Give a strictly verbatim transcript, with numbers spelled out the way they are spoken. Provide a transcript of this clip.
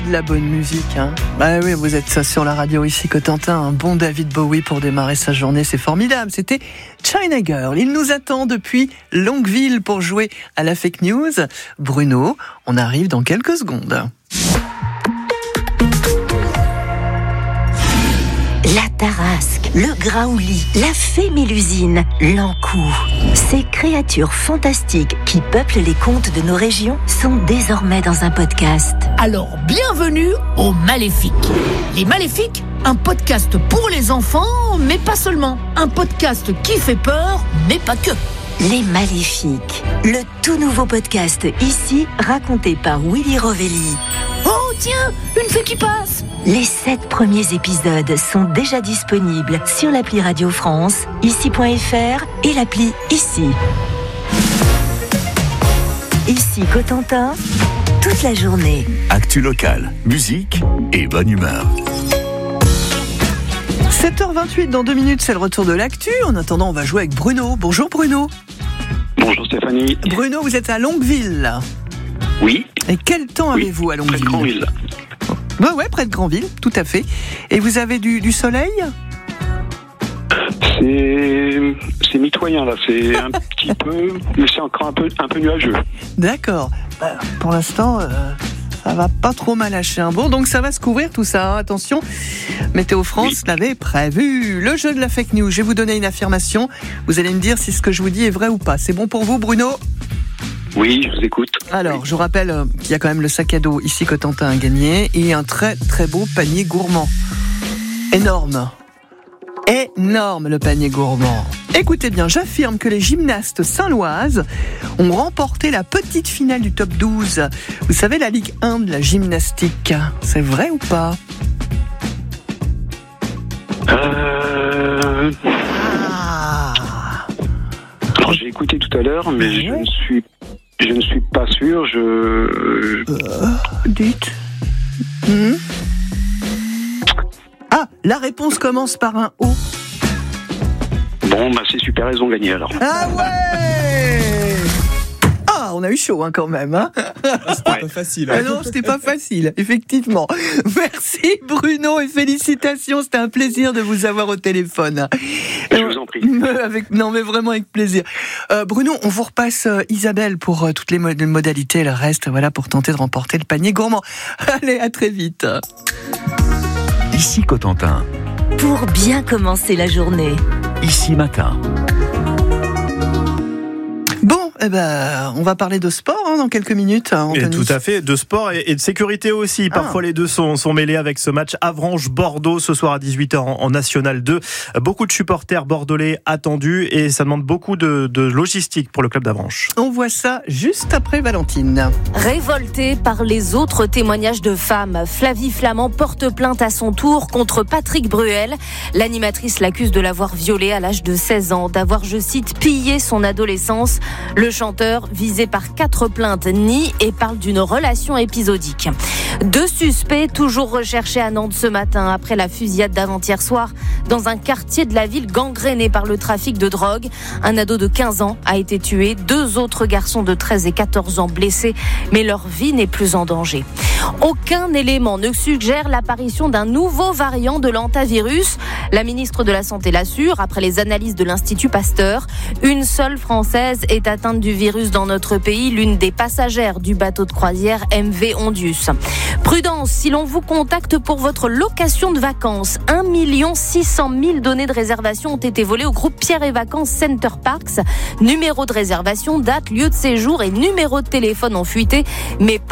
De la bonne musique, hein. Bah oui, vous êtes ça sur la radio ici, Cotentin. Un bon David Bowie pour démarrer sa journée, c'est formidable. C'était China Girl. Il nous attend depuis Longueville pour jouer à la fake news. Bruno, on arrive dans quelques secondes. La Tarasque, le Graouli, la fée Mélusine, l'Ankou. Ces créatures fantastiques qui peuplent les contes de nos régions sont désormais dans un podcast. Alors, bienvenue aux Maléfiques. Les Maléfiques, un podcast pour les enfants, mais pas seulement. Un podcast qui fait peur, mais pas que. Les Maléfiques, le tout nouveau podcast ici, raconté par Willy Rovelli. Oh tiens, une fée qui passe. Les sept premiers épisodes sont déjà disponibles sur l'appli Radio France, ici point f r et l'appli Ici. Ici Cotentin, toute la journée. Actu locale, musique et bonne humeur. sept heures vingt-huit, dans deux minutes, c'est le retour de l'actu. En attendant, on va jouer avec Bruno. Bonjour Bruno. Bonjour Stéphanie. Bruno, vous êtes à Longueville. Oui. Et quel temps Oui, avez-vous à Longueville? Près de Granville. Ouais, ouais, près de Granville, tout à fait. Et vous avez du, du soleil? C'est, c'est mitoyen là, c'est un petit peu, mais c'est encore un peu, un peu nuageux. D'accord. Bah, pour l'instant, euh, ça va pas trop mal lâcher un bon, donc ça va se couvrir tout ça. Hein. Attention, Météo France oui. l'avait prévu. Le jeu de la fake news. Je vais vous donner une affirmation. Vous allez me dire si ce que je vous dis est vrai ou pas. C'est bon pour vous, Bruno? Oui, je vous écoute. Alors, je rappelle qu'il y a quand même le sac à dos ici Cotentin à gagner et un très très beau panier gourmand. Énorme. Énorme le panier gourmand. Écoutez bien, j'affirme que les gymnastes saint-loises ont remporté la petite finale du top douze. Vous savez, la Ligue un de la gymnastique. C'est vrai ou pas? Euh... Ah. Alors, j'ai écouté tout à l'heure, mais ouais. je ne suis, je ne suis pas sûr. Je. Euh, dites. Hmm. Ah, la réponse commence par un O. Bon, bah c'est super, ils ont gagné alors. Ah ouais! Ah, on a eu chaud hein, quand même. Hein ah, c'était ouais. pas facile. Hein. Ah non, c'était pas facile, effectivement. Merci Bruno et félicitations, c'était un plaisir de vous avoir au téléphone. Je vous en prie. Avec, non mais vraiment avec plaisir. Euh, Bruno, on vous repasse euh, Isabelle pour euh, toutes les mod- modalités, le reste, voilà, pour tenter de remporter le panier gourmand. Allez, à très vite. Ici Cotentin. Pour bien commencer la journée. Ici matin. Bon, eh ben, on va parler de sport hein, dans quelques minutes. Anthony. Et tout à fait, de sport et, et de sécurité aussi. Ah. Parfois les deux sont, sont mêlés avec ce match Avranches-Bordeaux ce soir à dix-huit heures en, en National deux. Beaucoup de supporters bordelais attendus et ça demande beaucoup de, de logistique pour le club d'Avranches. On voit ça juste après Valentine. Révoltée par les autres témoignages de femmes, Flavie Flamand porte plainte à son tour contre Patrick Bruel. L'animatrice l'accuse de l'avoir violée à l'âge de seize ans, d'avoir, je cite, pillé son adolescence. Le chanteur, visé par quatre plaintes, nie et parle d'une relation épisodique. Deux suspects toujours recherchés à Nantes ce matin après la fusillade d'avant-hier soir dans un quartier de la ville gangréné par le trafic de drogue. Un ado de quinze ans a été tué, deux autres garçons de treize et quatorze ans blessés, mais leur vie n'est plus en danger. Aucun élément ne suggère l'apparition d'un nouveau variant de l'hantavirus. La ministre de la Santé l'assure après les analyses de l'Institut Pasteur. Une seule Française est atteinte du virus dans notre pays, l'une des passagères du bateau de croisière M V Ondius. Prudence, si l'on vous contacte pour votre location de vacances, un million six cent mille données de réservation ont été volées au groupe Pierre et Vacances Center Parks. Numéro de réservation, date, lieu de séjour et numéro de téléphone ont fuité, mais pas